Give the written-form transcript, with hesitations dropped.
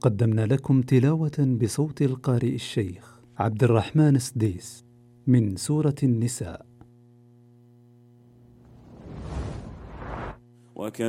قدمنا لكم تلاوة بصوت القارئ الشيخ عبد الرحمن سديس من سورة النساء.